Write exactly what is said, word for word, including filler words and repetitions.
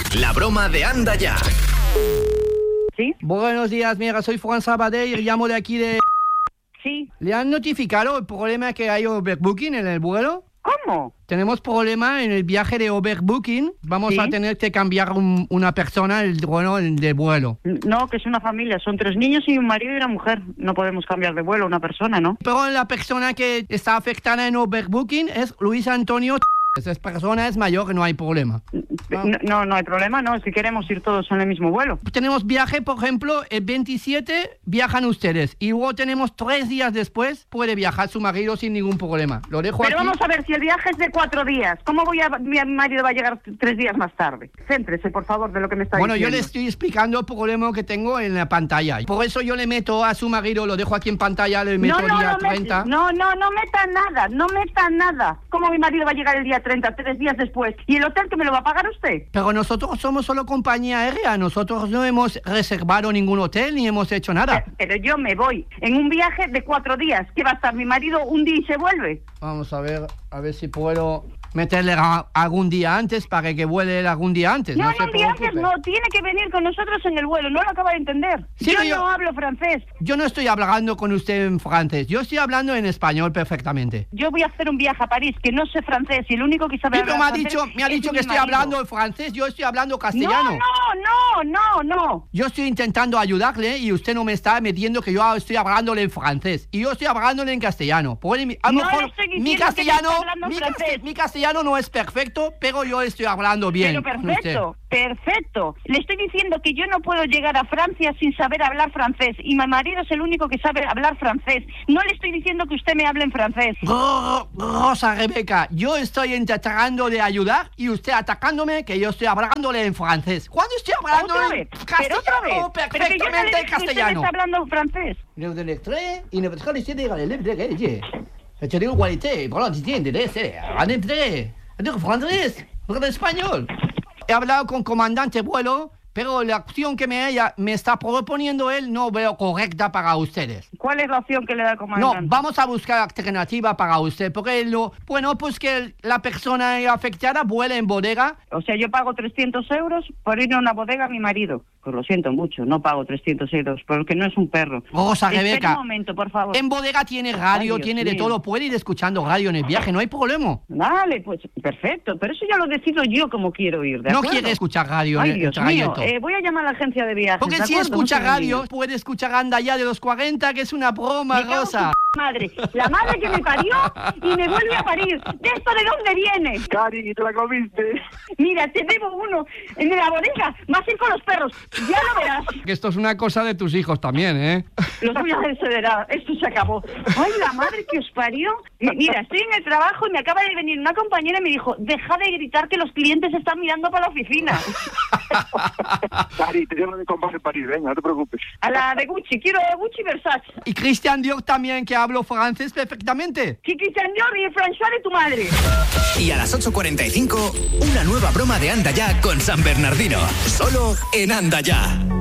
La broma de Anda Ya. ¿Sí? Buenos días, mira, soy Juan Sabadell y llamo de aquí de... Sí. ¿Le han notificado el problema que hay overbooking en el vuelo? ¿Cómo? Tenemos problema en el viaje de overbooking. Vamos ¿Sí? a tener que cambiar un- una persona el bueno, el de vuelo. No, que es una familia, son tres niños y un marido y una mujer. No podemos cambiar de vuelo una persona, ¿no? Pero la persona que está afectada en overbooking es Luis Antonio. Esa persona es mayor, no hay problema. No, no, no hay problema, no, es que queremos ir todos en el mismo vuelo. Tenemos viaje, por ejemplo, el veintisiete viajan ustedes y luego tenemos tres días después, puede viajar su marido sin ningún problema. Lo dejo Pero aquí. vamos a ver, si el viaje es de cuatro días, ¿cómo voy a, mi marido va a llegar tres días más tarde? Céntrese, por favor, de lo que me está Bueno, yo diciendo. le estoy explicando el problema que tengo en la pantalla. Por eso yo le meto a su marido, lo dejo aquí en pantalla, le meto No, no, día no, treinta. met- no, no, no meta nada, no meta nada. ¿Cómo mi marido va a llegar el día treinta, tres días después? ¿Y el hotel que me lo va a pagar usted? Pero nosotros somos solo compañía aérea, nosotros no hemos reservado ningún hotel ni hemos hecho nada. Pero yo me voy en un viaje de cuatro días. ¿Qué va a estar mi marido un día y se vuelve? Vamos a ver, a ver si puedo meterle a- algún día antes para que vuele él algún día antes. No, No, no, se un día antes preocupe. no, tiene que venir con nosotros en el vuelo, no lo acaba de entender. Sí, yo pero yo- no hablo francés. Yo no estoy hablando con usted en francés, yo estoy hablando en español perfectamente. Yo voy a hacer un viaje a París que no sé francés y el único que sabe Sí, hablar pero me ha francés dicho, me ha es dicho mi que estoy marido. hablando francés, yo estoy hablando No, castellano. no, no, no, no. Yo estoy intentando ayudarle y usted no me está metiendo que yo estoy hablándole en francés. Y yo estoy hablándole en castellano. Por mi- a lo No mejor le estoy diciendo mi que castellano, está hablando mi, francés. cast- mi castellano no es perfecto, pero yo estoy hablando bien. Pero con perfecto, perfecto. Le estoy diciendo que yo no puedo llegar a Francia sin saber hablar francés y mi marido es el único que sabe hablar francés. No le estoy diciendo que usted me hable en francés. usted. Ro- Rosa Rebeca, yo estoy intentando de ayudar y usted atacándome que yo estoy hablándole en francés. ¿Cuándo estoy hablando ¿Otra en vez? ¿Pero otra vez? castellano? Pero que yo no le Perfectamente dije que usted me castellano. está hablando francés. Le delettré y ne peut ici dire le le le. Je digo qualité, voilà, tu tienes de ese. En inglés, en francés, en español. He hablado con comandante vuelo, pero la opción que me, ella, me está proponiendo él no veo correcta para ustedes. ¿Cuál es la opción que le da el No, comandante? vamos a buscar alternativa para usted, porque lo, bueno, pues que la persona afectada vuela en bodega. O sea, yo pago trescientos euros por ir a una bodega a mi marido. Pues lo siento mucho, no pago trescientos euros, porque no es un perro. Rosa Espera Rebeca, un momento, por favor. en bodega tiene radio, Ay, Dios tiene de mío. todo, puede ir escuchando radio en el viaje, no hay problema. Vale, pues perfecto, pero eso ya lo decido yo como quiero ir, ¿de No acuerdo? quiere escuchar radio Ay, en el Dios mío, trayecto. eh, voy a llamar a la agencia de viajes, Porque ¿de si acuerdo? escucha Un segundillo. radio, puede escuchar Anda Ya de los cuarenta, que es una broma, Me cago en Rosa. su madre, la madre que me parió y me vuelve a parir. ¿De esto de dónde viene? Cari, te la comiste. Mira, te debo uno en la bodega, vas a ir con los perros, ya lo verás. Que esto es una cosa de tus hijos también, ¿eh? Los voy a desederar, esto se acabó. Ay, la madre que os parió. M- Mira, estoy en el trabajo y me acaba de venir una compañera y me dijo, deja de gritar que los clientes están mirando para la oficina. Cari, te llevo de compás en París, venga, no te preocupes. A la de Gucci, quiero de Gucci y Versace. Y Christian Dior también, que hablo francés perfectamente. Sí, Christian Dior y François de tu madre. Y a las ocho cuarenta y cinco, una nueva broma de Anda Ya con San Bernardino. Solo en Anda Ya.